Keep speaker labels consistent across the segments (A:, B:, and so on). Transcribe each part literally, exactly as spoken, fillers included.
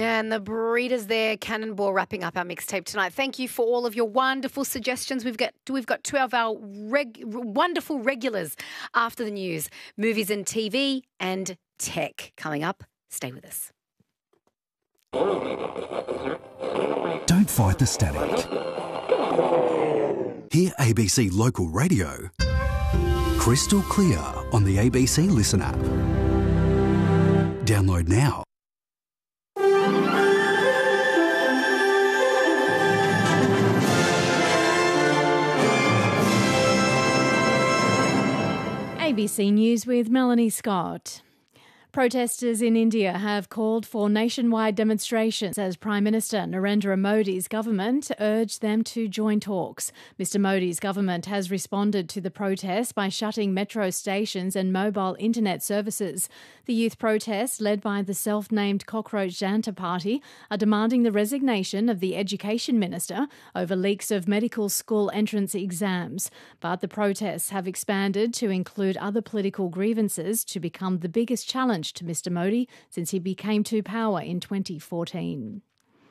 A: And the Breeders there, Cannonball, wrapping up our mixtape tonight. Thank you for all of your wonderful suggestions. We've got we've got two of our reg, wonderful regulars after the news, movies and T V and tech coming up. Stay with us.
B: Don't fight the static. Hear A B C Local Radio crystal clear on the A B C Listen app. Download now.
C: A B C News with Melanie Scott. Protesters in India have called for nationwide demonstrations as Prime Minister Narendra Modi's government urged them to join talks. Mister Modi's government has responded to the protests by shutting metro stations and mobile internet services. The youth protests, led by the self-named Cockroach Janta Party, are demanding the resignation of the Education Minister over leaks of medical school entrance exams. But the protests have expanded to include other political grievances to become the biggest challenge to Mister Modi since he became to power in twenty fourteen.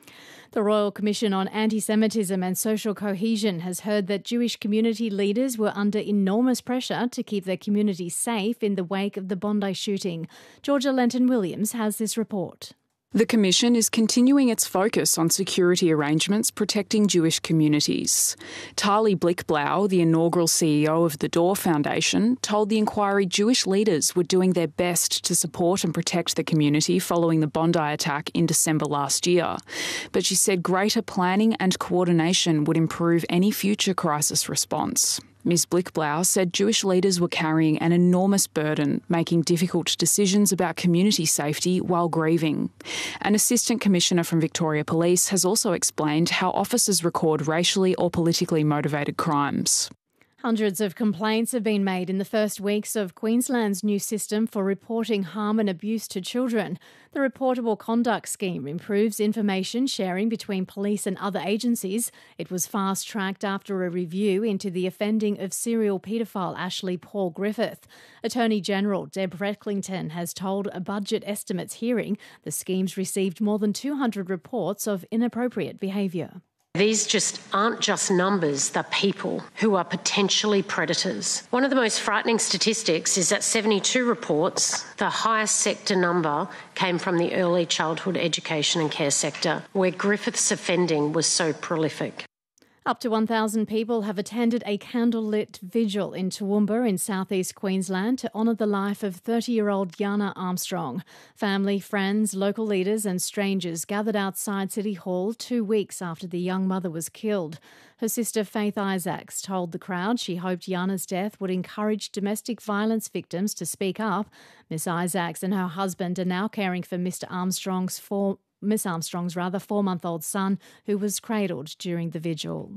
C: The Royal Commission on Anti-Semitism and Social Cohesion has heard that Jewish community leaders were under enormous pressure to keep their community safe in the wake of the Bondi shooting. Georgia Lenton-Williams has this report.
D: The Commission is continuing its focus on security arrangements protecting Jewish communities. Tali Blickblau, the inaugural C E O of the Door Foundation, told the inquiry Jewish leaders were doing their best to support and protect the community following the Bondi attack in December last year. But she said greater planning and coordination would improve any future crisis response. Miz Blickblau said Jewish leaders were carrying an enormous burden, making difficult decisions about community safety while grieving. An Assistant Commissioner from Victoria Police has also explained how officers record racially or politically motivated crimes.
C: Hundreds of complaints have been made in the first weeks of Queensland's new system for reporting harm and abuse to children. The Reportable Conduct Scheme improves information sharing between police and other agencies. It was fast-tracked after a review into the offending of serial paedophile Ashley Paul Griffith. Attorney General Deb Frecklington has told a budget estimates hearing the scheme's received more than two hundred reports of inappropriate behaviour.
E: These just aren't just numbers, they're people who are potentially predators. One of the most frightening statistics is that seventy-two reports, the highest sector number, came from the early childhood education and care sector, where Griffith's offending was so prolific.
C: Up to one thousand people have attended a candlelit vigil in Toowoomba in southeast Queensland to honour the life of thirty-year-old Yana Armstrong. Family, friends, local leaders and strangers gathered outside City Hall two weeks after the young mother was killed. Her sister Faith Isaacs told the crowd she hoped Yana's death would encourage domestic violence victims to speak up. Miss Isaacs and her husband are now caring for Mister Armstrong's four Miss Armstrong's rather four-month-old son, who was cradled during the vigil.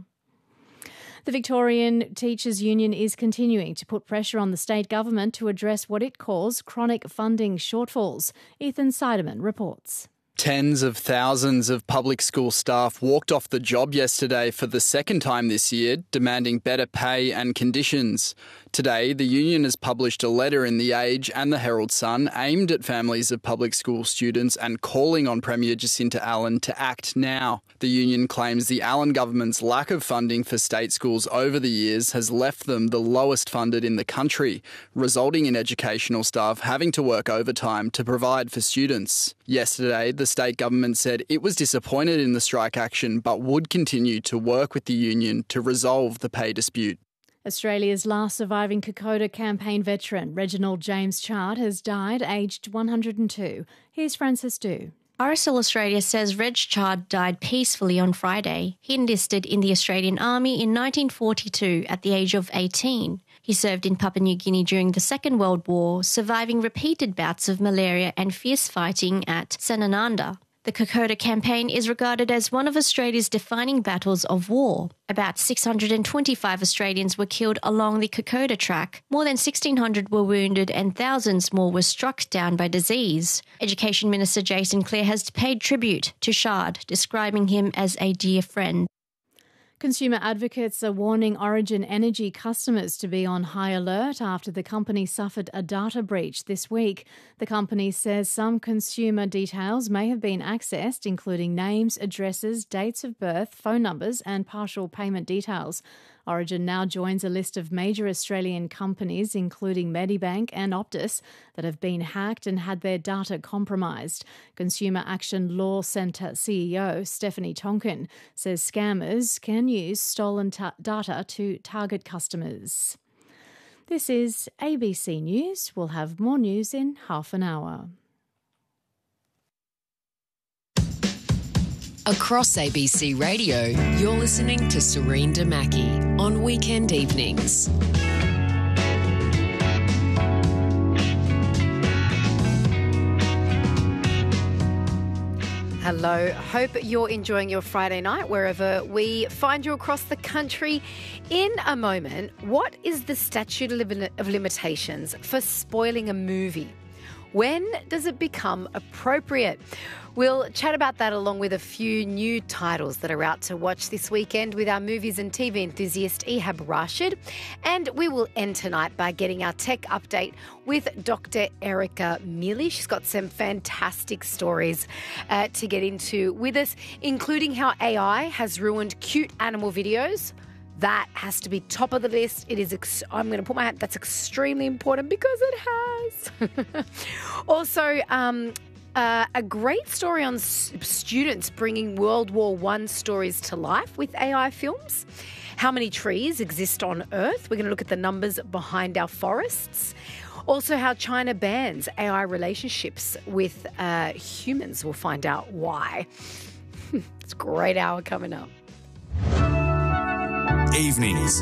C: The Victorian Teachers Union is continuing to put pressure on the state government to address what it calls chronic funding shortfalls. Ethan Seidemann reports.
F: Tens of thousands of public school staff walked off the job yesterday for the second time this year, demanding better pay and conditions. Today, the union has published a letter in The Age and the Herald Sun aimed at families of public school students and calling on Premier Jacinta Allen to act now. The union claims the Allen government's lack of funding for state schools over the years has left them the lowest funded in the country, resulting in educational staff having to work overtime to provide for students. Yesterday, the state government said it was disappointed in the strike action but would continue to work with the union to resolve the pay dispute.
C: Australia's last surviving Kokoda campaign veteran, Reginald James Chard, has died aged one hundred two. Here's Frances Du.
G: R S L Australia says Reg Chard died peacefully on Friday. He enlisted in the Australian Army in nineteen forty-two at the age of eighteen. He served in Papua New Guinea during the Second World War, surviving repeated bouts of malaria and fierce fighting at Sanananda. The Kokoda campaign is regarded as one of Australia's defining battles of war. About six hundred twenty-five Australians were killed along the Kokoda track. More than sixteen hundred were wounded and thousands more were struck down by disease. Education Minister Jason Clare has paid tribute to Chard, describing him as a dear friend.
C: Consumer advocates are warning Origin Energy customers to be on high alert after the company suffered a data breach this week. The company says some consumer details may have been accessed, including names, addresses, dates of birth, phone numbers and partial payment details. Origin now joins a list of major Australian companies, including Medibank and Optus, that have been hacked and had their data compromised. Consumer Action Law Centre C E O Stephanie Tonkin says scammers can use stolen ta- data to target customers. This is A B C News. We'll have more news in half an hour.
H: Across A B C Radio, you're listening to Serene Damaki on weekend evenings.
A: Hello, hope you're enjoying your Friday night wherever we find you across the country. In a moment, what is the statute of limitations for spoiling a movie? When does it become appropriate? We'll chat about that along with a few new titles that are out to watch this weekend with our movies and T V enthusiast Ehab Rashid. And we will end tonight by getting our tech update with Doctor Erica Mealy. She's got some fantastic stories uh, to get into with us, including how A I has ruined cute animal videos. That has to be top of the list. It is. Ex- I'm going to put my hand. That's extremely important because it has. also, um, uh, a great story on s- students bringing World War One stories to life with A I films. How many trees exist on Earth? We're going to look at the numbers behind our forests. Also, how China bans A I relationships with uh, humans. We'll find out why. It's a great hour coming up.
I: Evenings.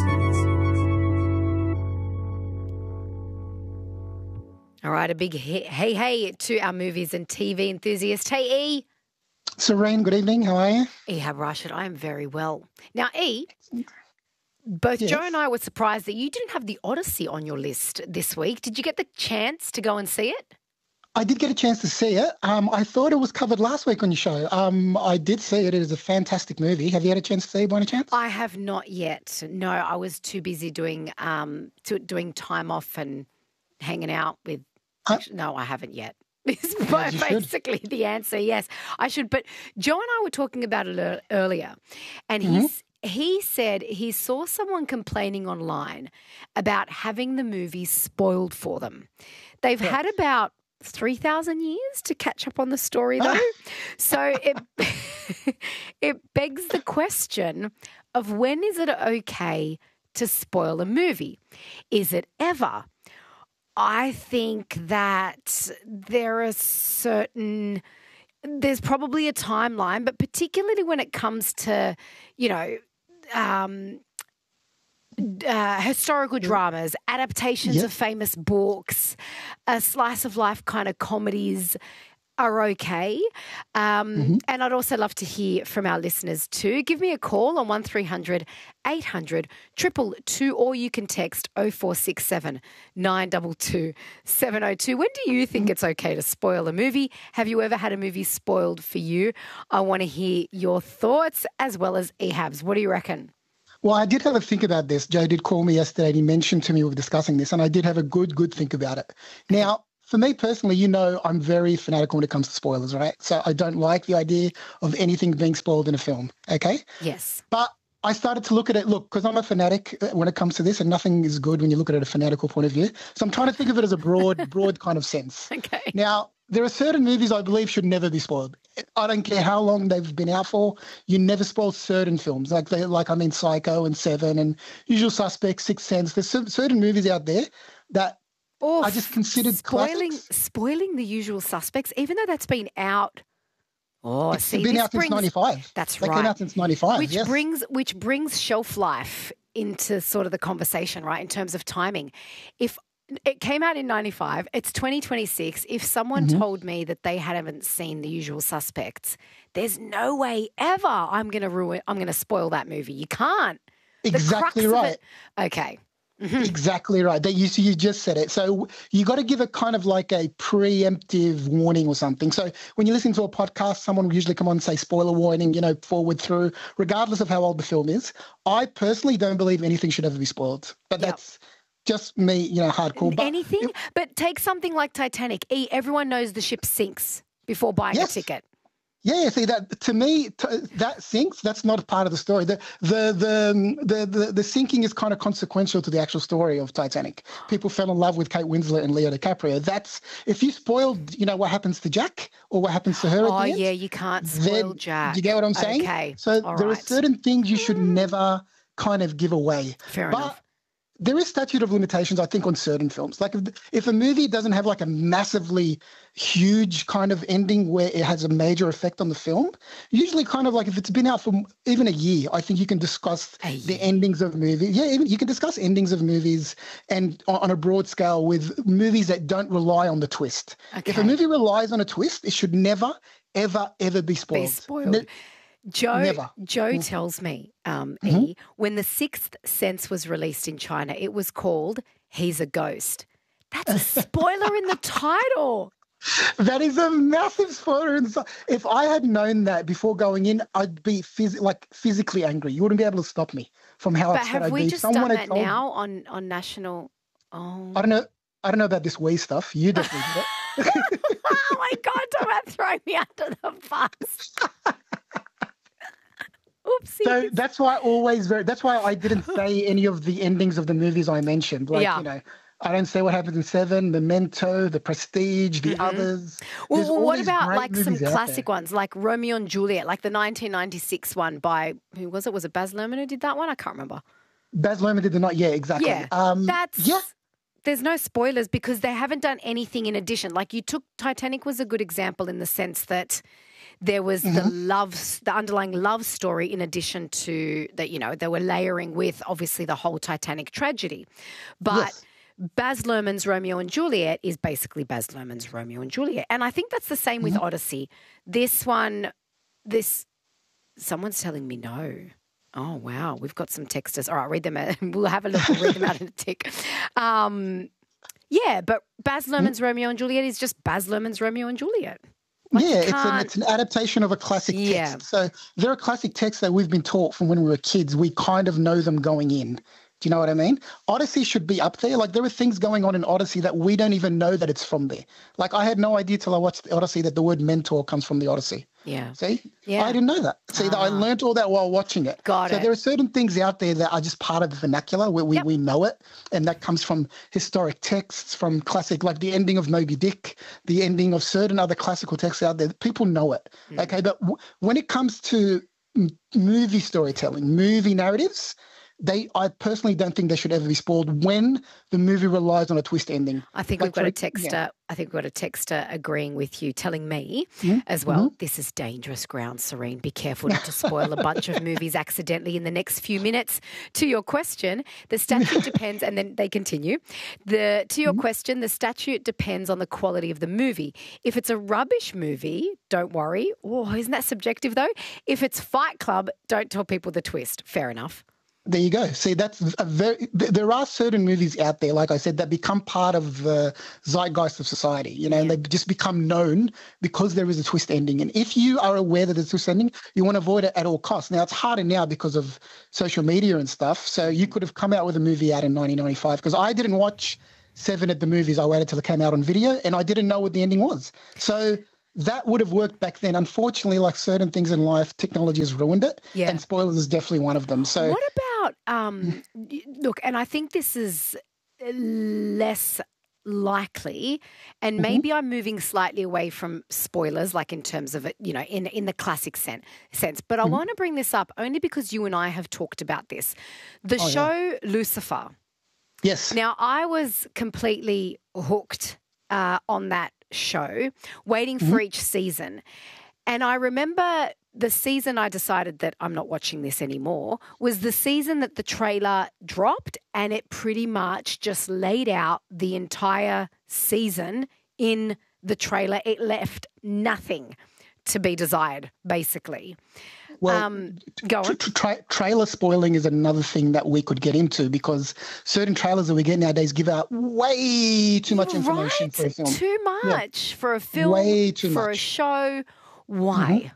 A: All right, a big hey, hey, hey to our movies and T V enthusiast. Hey, E.
J: Serene, good evening. How are you?
A: Ehab Rashid, I am very well. Now, E, both
J: yes.
A: Joe and I were surprised that you didn't have The Odyssey on your list this week. Did you get the chance to go and see it?
J: I did get a chance to see it. Um, I thought it was covered last week on your show. Um, I did see it. It is a fantastic movie. Have you had a chance to see it by any chance?
A: I have not yet. No, I was too busy doing um to, doing time off and hanging out with.
J: Huh?
A: No, I haven't yet. Is
J: Yes, you
A: basically the answer. Yes, I should. But Joe and I were talking about it ear- earlier, and
J: Mm-hmm.
A: he's. He said he saw someone complaining online about having the movie spoiled for them. They've
J: Yeah.
A: had about three thousand years to catch up on the story, though. So it it begs the question of when is it okay to spoil a movie? Is it ever? I think that there are certain... There's probably a timeline, but particularly when it comes to, you know, um, uh, historical dramas, adaptations
J: Yep.
A: of famous books, a slice of life kind of comedies are okay. Um,
J: Mm-hmm.
A: And I'd also love to hear from our listeners too. Give me a call on one three hundred eight hundred two two two, or you can text oh four six seven nine two two seven oh two. When do you think it's okay to spoil a movie? Have you ever had a movie spoiled for you? I want to hear your thoughts as well as Ehab's. What do you reckon?
J: Well, I did have a think about this. Joe did call me yesterday and he mentioned to me we were discussing this, and I did have a good, good think about it. Now, for me personally, you know, I'm very fanatical when it comes to spoilers, right? So I don't like the idea of anything being spoiled in a film, okay?
A: Yes.
J: But I started to look at it, look, because I'm a fanatic when it comes to this, and nothing is good when you look at it a fanatical point of view. So I'm trying to think of it as a broad, broad kind of sense.
A: Okay.
J: Now, there are certain movies I believe should never be spoiled. I don't care how long they've been out for. You never spoil certain films, like they, like I mean, Psycho and Seven and Usual Suspects, Sixth Sense. There's cer- certain movies out there that
A: Or
J: I just considered
A: spoiling
J: classics.
A: spoiling The Usual Suspects, even though that's been out. Oh,
J: It's
A: see,
J: been
A: this
J: out since
A: brings,
J: ninety-five.
A: That's
J: They
A: right.
J: came out since ninety-five,
A: Which
J: yes.
A: brings which brings shelf life into sort of the conversation, right? In terms of timing, if it came out in ninety-five, it's twenty twenty-six. If someone
J: Mm-hmm.
A: told me that they hadn't seen The Usual Suspects, there's no way ever I'm going to ruin. I'm going to spoil that movie. You can't. The
J: Exactly
A: crux of
J: right.
A: it- Okay.
J: Exactly right. That you, you just said it. So you got to give it kind of like a preemptive warning or something. So when you listen to a podcast, someone will usually come on and say spoiler warning, you know, forward through, regardless of how old the film is. I personally don't believe anything should ever be spoiled. But
A: Yep.
J: that's just me, you know, hardcore. But
A: Anything, but take something like Titanic. E, everyone knows the ship sinks before buying
J: Yes.
A: a ticket.
J: Yeah, see that to me t- that sinks. That's not a part of the story. The the the the the, the sinking is kind of consequential to the actual story of Titanic. People fell in love with Kate Winslet and Leo DiCaprio. That's if you spoiled, you know, what happens to Jack or what happens to her.
A: Oh,
J: at the end,
A: yeah, you can't spoil
J: then-
A: Jack.
J: You get what I'm saying?
A: Okay,
J: So
A: all
J: there are
A: right.
J: certain things you should never kind of give away.
A: Fair
J: but
A: enough.
J: there is statute of limitations, I think, on certain films. Like if, if a movie doesn't have like a massively huge kind of ending where it has a major effect on the film, usually kind of like if it's been out for even a year, I think you can discuss
A: A
J: the
A: year.
J: endings of movies. Yeah, even you can discuss endings of movies and on, on a broad scale with movies that don't rely on the twist. If
A: Okay.
J: a movie relies on a twist, it should never, ever, ever be spoiled.
A: Be spoiled.
J: Ne-
A: Joe,
J: Never.
A: Joe tells me, um,
J: Mm-hmm.
A: E, when The Sixth Sense was released in China, it was called He's a Ghost. That's a spoiler in the title.
J: That is a massive spoiler. And so if I had known that before going in, I'd be phys- like physically angry. You wouldn't be able to stop me from how
A: But
J: upset
A: have
J: I'd
A: we
J: be.
A: just
J: Someone
A: done
J: had
A: that
J: told-
A: now on, on national? Oh.
J: I don't know. I don't know about this Wii stuff. You definitely did it.
A: Oh my God, don't about throw me under the bus. Oopsie.
J: So that's why I always very. That's why I didn't say any of the endings of the movies I mentioned. Like
A: Yeah.
J: you know, I don't say what happens in Seven, Memento, The Prestige, The Others.
A: Well,
J: There's
A: well,
J: all
A: what
J: these
A: about
J: great
A: like some
J: movies out
A: classic
J: there.
A: ones, like Romeo and Juliet, like the nineteen ninety-six one by who was it? Was it Baz Luhrmann who did that one? I can't remember.
J: Baz Luhrmann did the not. Yeah, exactly.
A: Yeah,
J: Um,
A: that's
J: yeah.
A: There's no spoilers because they haven't done anything in addition. Like you took Titanic was a good example in the sense that there was the
J: Mm-hmm.
A: love, the underlying love story in addition to that, you know, they were layering with obviously the whole Titanic tragedy. But
J: Yes.
A: Baz Luhrmann's Romeo and Juliet is basically Baz Luhrmann's Romeo and Juliet. And I think that's the same
J: Mm-hmm.
A: with Odyssey. This one, this, someone's telling me no. Oh, wow. We've got some texters. All right, read them out. We'll have a look and read them out in a tick. Um, yeah, but Baz Luhrmann's Romeo and Juliet is just Baz Luhrmann's Romeo and Juliet. Like, you
J: yeah, it's an,
A: can't-
J: it's an adaptation of a classic
A: Yeah.
J: text. So there are classic texts that we've been taught from when we were kids. We kind of know them going in. Do you know what I mean? Odyssey should be up there. Like there are things going on in Odyssey that we don't even know that it's from there. Like I had no idea till I watched the Odyssey that the word mentor comes from the Odyssey.
A: Yeah.
J: See?
A: Yeah.
J: I didn't know that. See, I learned all that while watching it.
A: Got
J: so
A: it.
J: there are certain things out there that are just part of the vernacular where we,
A: Yep.
J: we know it. And that comes from historic texts, from classic, like the ending of Moby Dick, the ending of certain other classical texts out there. People know it.
A: Mm.
J: Okay. But w- when it comes to m- movie storytelling, movie narratives, they, I personally don't think they should ever be spoiled when the movie relies on a twist ending.
A: I think
J: Like
A: we've got a
J: for-
A: texter.
J: yeah.
A: I think we've got a texter agreeing with you, telling me
J: Mm-hmm.
A: as well. This is dangerous ground, Serene. Be careful not to spoil a bunch of movies accidentally in the next few minutes. To your question, the statute depends, and then they continue. The to your
J: Mm-hmm.
A: question, the statute depends on the quality of the movie. If it's a rubbish movie, don't worry. Oh, isn't that subjective though? If it's Fight Club, don't tell people the twist. Fair enough.
J: There you go. See, that's a very. th- There are certain movies out there, like I said, that become part of the zeitgeist of society. You know, and they just become known because there is a twist ending. And if you are aware that there's a twist ending, you want to avoid it at all costs. Now it's harder now because of social media and stuff. So you could have come out with a movie out in nineteen ninety-five because I didn't watch Seven at the movies. I waited till it came out on video, and I didn't know what the ending was. So that would have worked back then. Unfortunately, like certain things in life, technology has ruined it.
A: Yeah.
J: And spoilers is definitely one of them. So
A: What about um y- look, and I think this is less likely and maybe I'm moving slightly away from spoilers like in terms of it, you know, in in the classic sen- sense, but I want to bring this up only because you and I have talked about this. The
J: Oh, yeah.
A: show Lucifer.
J: yes.
A: Now, I was completely hooked uh, on that show, waiting for each season. And I remember the season I decided that I'm not watching this anymore was the season that the trailer dropped and it pretty much just laid out the entire season in the trailer. It left nothing to be desired, basically.
J: Well,
A: um, go on.
J: Tra- tra- trailer spoiling is another thing that we could get into because certain trailers that we get nowadays give out way too much information
A: right?
J: for a film.
A: Too much yeah. for a film,
J: way too
A: for
J: much.
A: a show. Why?
J: Mm-hmm.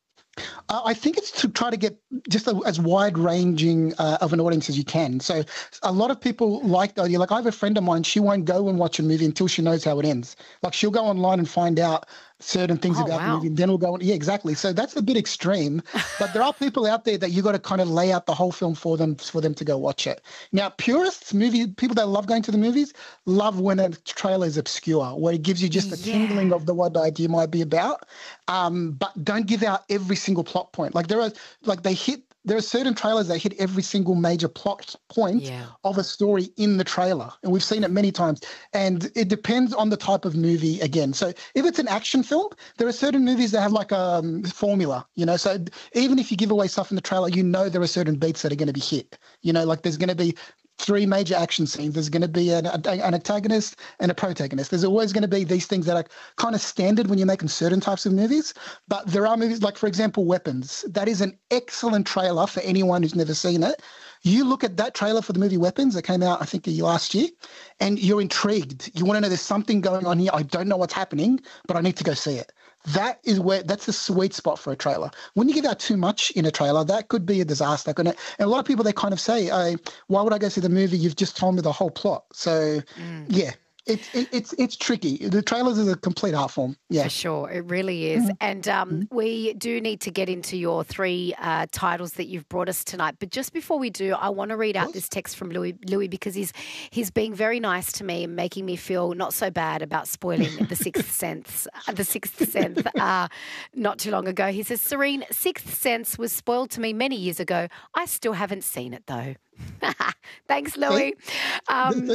J: Uh, I think it's to try to get just a, as wide-ranging uh, of an audience as you can. So a lot of people like the idea. Like I have a friend of mine, she won't go and watch a movie until she knows how it ends. Like she'll go online and find out certain things
A: oh,
J: about
A: wow.
J: the movie, and then we'll go on. Yeah, exactly. So that's a bit extreme, but there are people out there that you got to kind of lay out the whole film for them for them to go watch it. Now, purists, movie people that love going to the movies, love when a trailer is obscure, where it gives you just a
A: yeah.
J: tingling of the what the idea might be about, um, but don't give out every single plot point. Like there are, like they hit. There are certain trailers that hit every single major plot point
A: yeah.
J: of a story in the trailer. And we've seen it many times. And it depends on the type of movie again. So if it's an action film, there are certain movies that have like a um, formula, you know. So even if you give away stuff in the trailer, you know there are certain beats that are going to be hit. You know, like there's going to be three major action scenes. There's going to be an, an antagonist and a protagonist. There's always going to be these things that are kind of standard when you're making certain types of movies. But there are movies like, for example, Weapons. That is an excellent trailer for anyone who's never seen it. You look at that trailer for the movie Weapons that came out, I think, last year, and you're intrigued. You want to know there's something going on here. I don't know what's happening, but I need to go see it. That is where that's the sweet spot for a trailer. When you give out too much in a trailer, that could be a disaster. And a lot of people, they kind of say, uh, why would I go see the movie? You've just told me the whole plot. So, mm. yeah. It's it, it's it's tricky. The trailers is a complete art form. Yeah,
A: for sure, it really is.
J: Mm-hmm.
A: And um,
J: mm-hmm.
A: we do need to get into your three uh, titles that you've brought us tonight. But just before we do, I want to read out this text from Louis, Louis because he's he's being very nice to me and making me feel not so bad about spoiling the Sixth Sense. The Sixth Sense. Uh, not too long ago, he says, Serene, Sixth Sense was spoiled to me many years ago. I still haven't seen it though. Thanks, Louis. Um,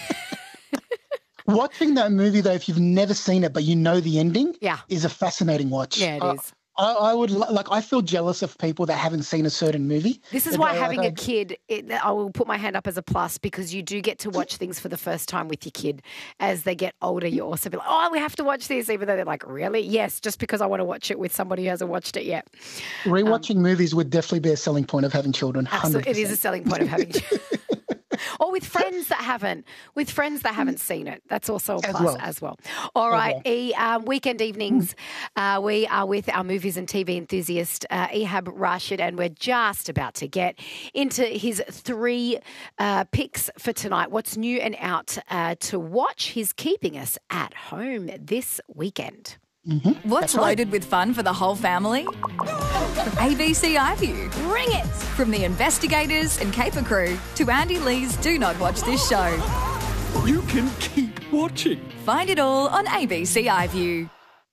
J: Watching that movie, though, if you've never seen it but you know the ending,
A: yeah.
J: is a fascinating watch.
A: Yeah, it
J: uh,
A: is.
J: I, I would like. I feel jealous of people that haven't seen a certain movie.
A: This is why
J: they,
A: having
J: like,
A: a kid, it, I will put my hand up as a plus because you do get to watch things for the first time with your kid. As they get older, you also be like, oh, we have to watch this, even though they're like, really? Yes, just because I want to watch it with somebody who hasn't watched it yet.
J: Rewatching um, movies would definitely be a selling point of having children.
A: Absolutely, it is a selling point of having children. Or with friends that haven't, with friends that haven't seen it. That's also a plus as well. As well. All right, well. E, um, weekend evenings, uh, we are with our movies and T V enthusiast, uh, Ehab Rashid, and we're just about to get into his three uh, picks for tonight. What's new and out uh, to watch? He's keeping us at home this weekend.
I: Mm-hmm. What's right. loaded with fun for the whole family? A B C iView. Bring it! From the investigators and caper crew to Andy Lee's Do Not Watch This Show.
B: You can keep watching.
I: Find it all on A B C iView.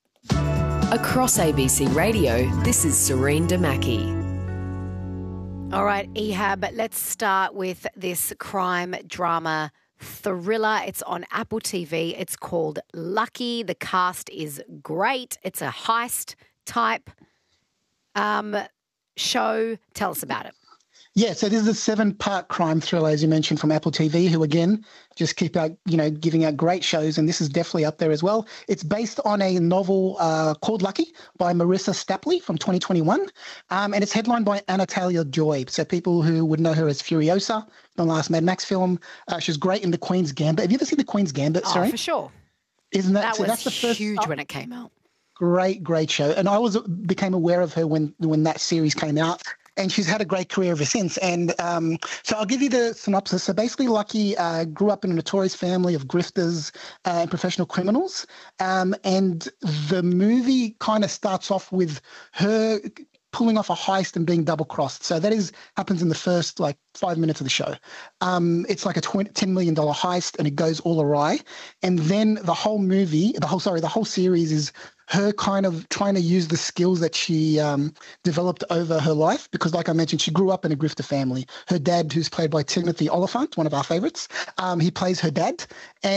H: Across A B C Radio, this is Serene Damaki.
A: All right, Ehab, let's start with this crime drama thriller. It's on Apple T V. It's called Lucky. The cast is great. It's a heist type um, show. Tell us about it.
J: Yeah, so this is a seven-part crime thriller, as you mentioned, from Apple T V, who, again, just keep out, you know, giving out great shows, and this is definitely up there as well. It's based on a novel uh, called Lucky by Marissa Stapley from twenty twenty-one, um, and it's headlined by Anastasia Joy. So people who would know her as Furiosa, the last Mad Max film. Uh, she's great in The Queen's Gambit. Have you ever seen The Queen's Gambit?
A: Oh,
J: sorry?
A: for sure.
J: Isn't that,
A: that
J: so
A: was
J: that's the first,
A: huge
J: uh,
A: when it came out.
J: Great, great show. And I was became aware of her when when that series came out. And she's had a great career ever since. And um, so I'll give you the synopsis. So basically, Lucky uh, grew up in a notorious family of grifters uh, and professional criminals. Um, and the movie kind of starts off with her pulling off a heist and being double-crossed. So that is happens in the first, like, five minutes of the show. Um, it's like a twenty, ten million dollars heist, and it goes all awry. And then the whole movie, the whole, sorry, the whole series is her kind of trying to use the skills that she um, developed over her life. Because like I mentioned, she grew up in a grifter family. Her dad, who's played by Timothy Olyphant, one of our favorites, um, he plays her dad. And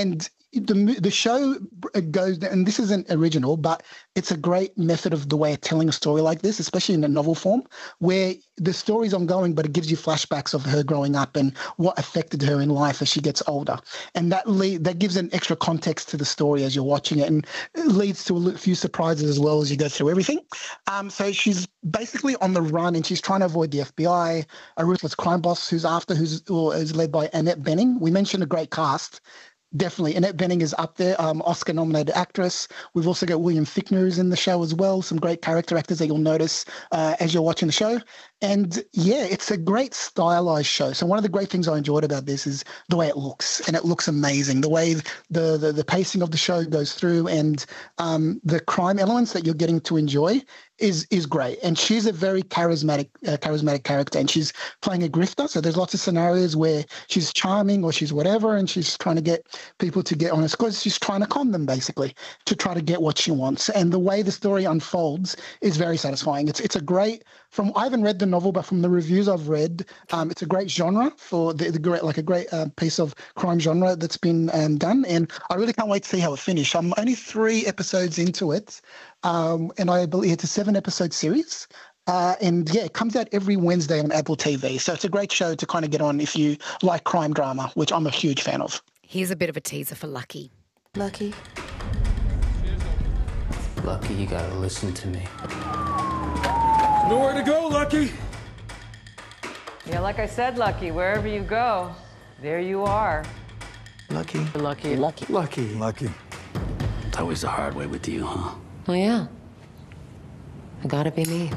J: the the show goes, and this isn't original, but it's a great method of the way of telling a story like this, especially in a novel form, where the story's ongoing, but it gives you flashbacks of her growing up and what affected her in life as she gets older, and that lead, that gives an extra context to the story as you're watching it, and it leads to a few surprises as well as you go through everything. Um, so she's basically on the run, and she's trying to avoid the F B I, a ruthless crime boss who's after, who's who is led by Annette Bening. We mentioned a great cast. Definitely. Annette Bening is up there, um, Oscar-nominated actress. We've also got William Fichtner who's in the show as well, some great character actors that you'll notice uh, as you're watching the show. And, yeah, it's a great stylized show. So one of the great things I enjoyed about this is the way it looks, and it looks amazing. The way the the, the pacing of the show goes through, and um, the crime elements that you're getting to enjoy is is great. And she's a very charismatic uh, charismatic character, and she's playing a grifter. So there's lots of scenarios where she's charming or she's whatever, and she's trying to get people to get on her because she's trying to con them, basically, to try to get what she wants. And the way the story unfolds is very satisfying. It's it's a great, from I haven't read the novel, but from the reviews I've read, um, it's a great genre for the, the great, like a great uh, piece of crime genre that's been um, done. And I really can't wait to see how it finishes. I'm only three episodes into it, um, and I believe it's a seven episode series. Uh, and yeah, it comes out every Wednesday on Apple T V. So it's a great show to kind of get on if you like crime drama, which I'm a huge fan of.
A: Here's a bit of a teaser for Lucky.
K: Lucky. Lucky, you gotta listen to me.
L: Nowhere to go, Lucky.
M: Yeah, like I said, Lucky, wherever you go, there you are.
K: Lucky.
M: Lucky. Lucky.
L: Lucky.
K: Lucky.
N: It's always the hard way with you, huh?
K: Oh, yeah. I gotta be me.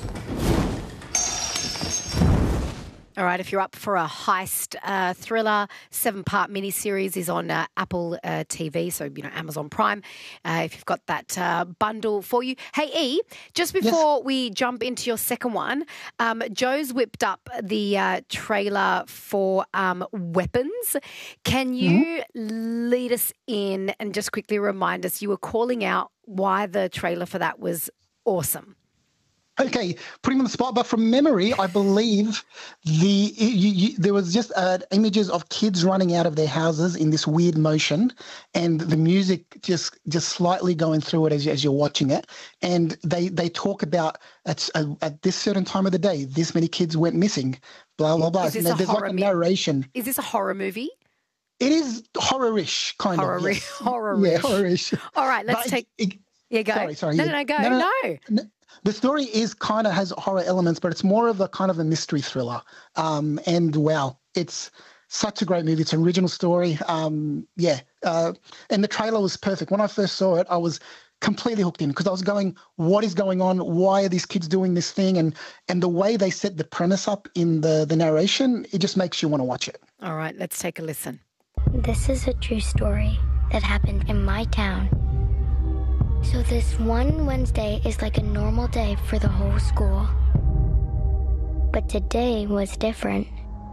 A: All right, if you're up for a heist uh, thriller, seven-part miniseries is on uh, Apple uh, T V, so, you know, Amazon Prime, uh, if you've got that uh, bundle for you. Hey, E, just before yes. we jump into your second one, um, Joe's whipped up the uh, trailer for um, Weapons. Can you mm-hmm. lead us in and just quickly remind us, you were calling out why the trailer for that was awesome?
J: Okay, putting on the spot, but from memory, I believe the you, you, there was just uh, images of kids running out of their houses in this weird motion, and the music just just slightly going through it as, as you're watching it. And they they talk about at, uh, at this certain time of the day, this many kids went missing, blah blah blah.
A: Is this
J: and
A: a
J: there's
A: horror
J: like a narration.
A: Is this a horror movie?
J: It is horror-ish, kind
A: horror-
J: of. Yes.
A: Horror-ish.
J: Yeah, horror-ish.
A: All right, let's
J: but
A: take.
J: It, it,
A: yeah, go.
J: Sorry, sorry.
A: No,
J: yeah.
A: no, no, go.
J: No, no,
A: no.
J: no. The story is kind of has horror elements, but it's more of a kind of a mystery thriller. Um, and wow, it's such a great movie. It's an original story. Um, yeah. Uh, and the trailer was perfect. When I first saw it, I was completely hooked in because I was going, what is going on? Why are these kids doing this thing? And and the way they set the premise up in the, the narration, it just makes you want to watch it.
A: All right, let's take a listen.
O: This is a true story that happened in my town. So this one Wednesday is like a normal day for the whole school. But today was different.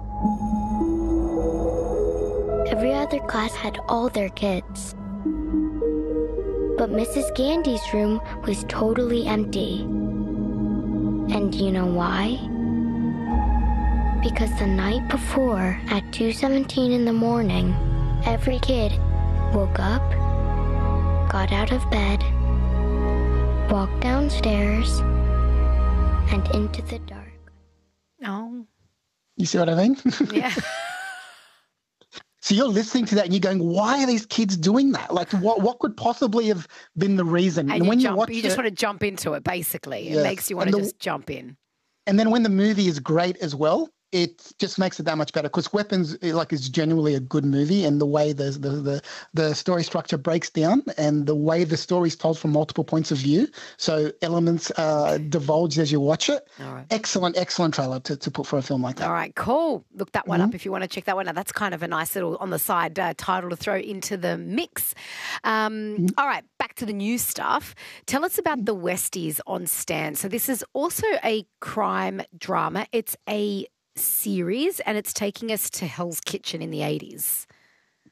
O: Every other class had all their kids. But Missus Gandy's room was totally empty. And do you know why? Because the night before, at two seventeen in the morning, every kid woke up, got out of bed, walked downstairs, and into the dark.
A: Oh.
J: You see what I mean?
A: Yeah.
J: So you're listening to that and you're going, why are these kids doing that? Like, what what could possibly have been the reason?
A: And,
J: and when
A: you, jump,
J: you watch
A: you just
J: it,
A: want to jump into it, basically.
J: Yes.
A: It makes you want
J: And
A: to
J: the-
A: just jump in.
J: And then when the movie is great as well, it just makes it that much better because Weapons like is genuinely a good movie, and the way the the the, the story structure breaks down and the way the story is told from multiple points of view, so elements uh, divulged as you watch it.
A: All right.
J: Excellent, excellent trailer to, to put for a film like that.
A: All right, cool. Look that one
J: Mhm.
A: up if you want to check that one out. That's kind of a nice little on the side uh, title to throw into the mix. Um,
J: Mm-hmm.
A: all right, back to the new stuff. Tell us about The Westies on Stan. So this is also a crime drama. It's a series and it's taking us to Hell's Kitchen in the eighties.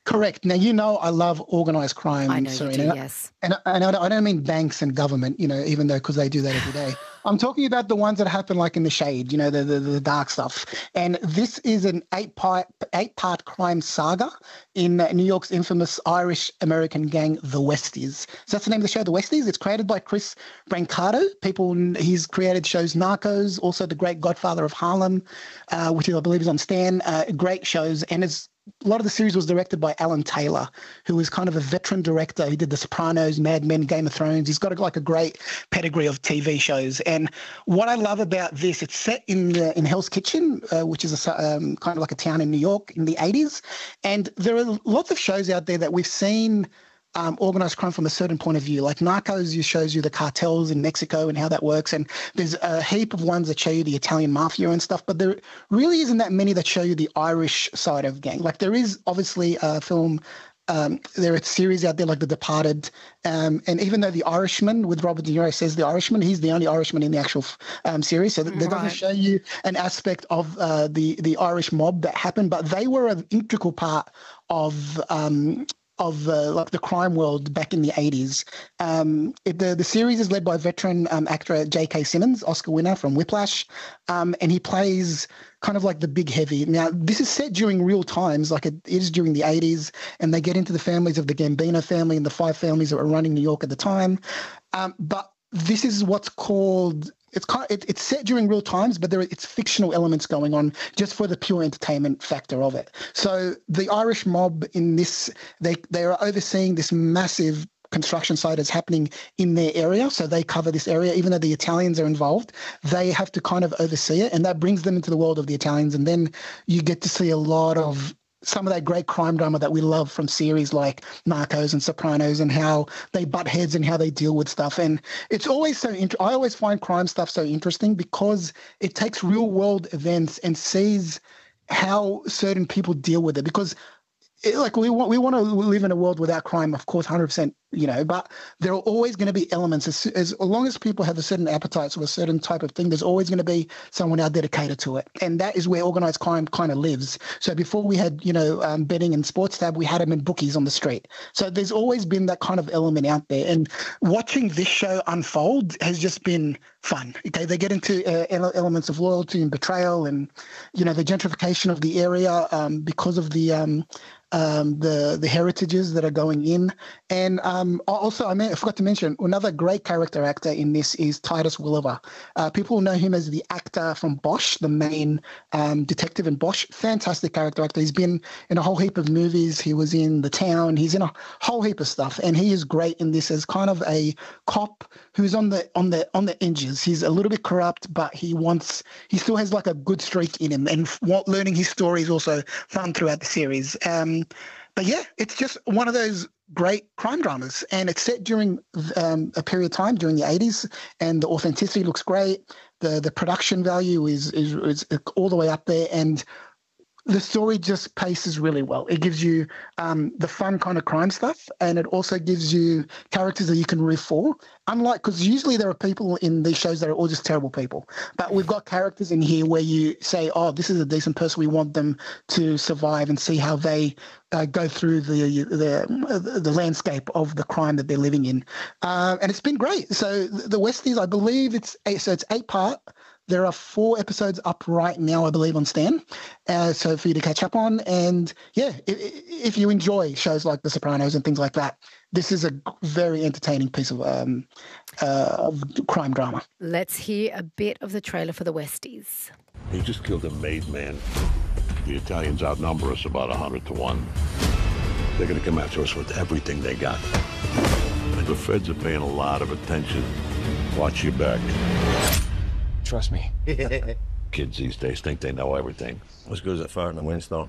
J: Correct. Now, you know I love organised crime,
A: I know
J: Serena.
A: you do, yes.
J: And, and I, don't, I don't mean banks and government, you know, even though because they do that every day. I'm talking about the ones that happen like in the shade, you know, the, the, the dark stuff. And this is an eight-part, eight-part crime saga in New York's infamous Irish-American gang, The Westies. So that's the name of the show, The Westies. It's created by Chris Brancato. People, he's created shows Narcos, also The Great Godfather of Harlem, uh, which I believe is on Stan. Uh, great shows. And it's a lot of the series was directed by Alan Taylor, who is kind of a veteran director. He did The Sopranos, Mad Men, Game of Thrones. He's got a, like a great pedigree of T V shows. And what I love about this, it's set in the, in Hell's Kitchen, uh, which is a, um, kind of like a town in New York in the eighties. And there are lots of shows out there that we've seen Um, organised crime from a certain point of view. Like Narcos shows you the cartels in Mexico and how that works, and there's a heap of ones that show you the Italian mafia and stuff, but there really isn't that many that show you the Irish side of gang. Like there is obviously a film, um, there are series out there like The Departed, um, and even though The Irishman with Robert De Niro says The Irishman, he's the only Irishman in the actual um, series, so that, that doesn't show you an aspect of uh, the, the Irish mob that happened, but they were an integral part of um, of uh, like the crime world back in the eighties. Um, it, the, the series is led by veteran um, actor J K. Simmons, Oscar winner from Whiplash, um, and he plays kind of like the big heavy. Now, this is set during real times, like it is during the eighties, and they get into the families of the Gambino family and the five families that were running New York at the time. Um, but this is what's called... It's kind of, it, it's set during real times, but there are, it's fictional elements going on just for the pure entertainment factor of it. So the Irish mob in this, they they are overseeing this massive construction site that's happening in their area. So they cover this area, even though the Italians are involved, they have to kind of oversee it, and that brings them into the world of the Italians. And then you get to see a lot of some of that great crime drama that we love from series like Narcos and Sopranos, and how they butt heads and how they deal with stuff. And it's always so int- I always find crime stuff so interesting because it takes real world events and sees how certain people deal with it. Because it, like we want we want to live in a world without crime, of course, one hundred percent, you know, but there are always going to be elements. As, as long as people have a certain appetite for a certain type of thing, there's always going to be someone out dedicated to it. And that is where organised crime kind of lives. So before we had, you know, um, betting and sports tab, we had them in bookies on the street. So there's always been that kind of element out there. And watching this show unfold has just been fun. Okay, they get into uh, elements of loyalty and betrayal, and, you know, the gentrification of the area um, because of the um, um, the the heritages that are going in. And um, also, I, mean, I forgot to mention, another great character actor in this is Titus Welliver. Uh, people know him as the actor from Bosch, the main um, detective in Bosch. Fantastic character actor. He's been in a whole heap of movies. He was in The Town. He's in a whole heap of stuff, and he is great in this as kind of a cop who's on the on the on the edges. He's a little bit corrupt, but he wants he still has like a good streak in him, and learning his story is also fun throughout the series. Um, but yeah, it's just one of those great crime dramas, and it's set during um, a period of time during the eighties, and the authenticity looks great. The the production value is is, is all the way up there, and the story just paces really well. It gives you um, the fun kind of crime stuff, and it also gives you characters that you can root for. Unlike, because usually there are people in these shows that are all just terrible people, but we've got characters in here where you say, oh, this is a decent person. We want them to survive and see how they uh, go through the, the the landscape of the crime that they're living in. Uh, and it's been great. So the Westies, I believe it's eight, so it's eight part. There are four episodes up right now, I believe, on Stan, uh, so for you to catch up on. And yeah, if, if you enjoy shows like The Sopranos and things like that, this is a very entertaining piece of, um, uh, of crime drama.
A: Let's hear a bit of the trailer for The Westies.
P: He just killed a made man. The Italians outnumber us about one hundred to one. They're going to come after us with everything they got. And the feds are paying a lot of attention. Watch your back.
Q: Trust me.
P: Kids these days think they know everything.
Q: As good as a fart in a windstorm.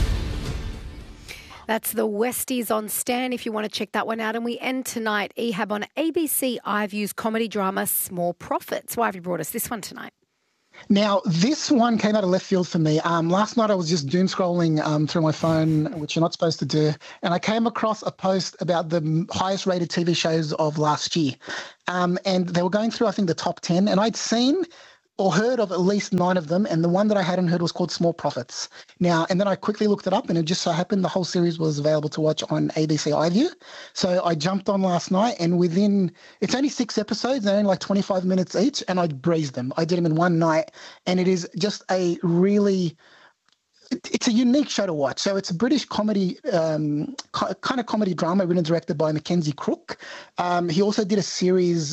A: That's The Westies on Stan if you want to check that one out. And we end tonight, Ehab, on A B C iView's comedy drama Small Profits. Why have you brought us this one tonight?
J: Now, this one came out of left field for me. Um, last night I was just doom scrolling um, through my phone, which you're not supposed to do, and I came across a post about the highest rated T V shows of last year. Um, and they were going through, I think, the top ten, and I'd seen or heard of at least nine of them, and the one that I hadn't heard was called Small Profits. Now, and then I quickly looked it up, and it just so happened the whole series was available to watch on A B C iView. So I jumped on last night, and within, it's only six episodes, they're only like twenty-five minutes each, and I breezed them. I did them in one night, and it is just a really... It's a unique show to watch. So it's a British comedy, um, kind of comedy drama written and directed by Mackenzie Crook. Um, he also did a series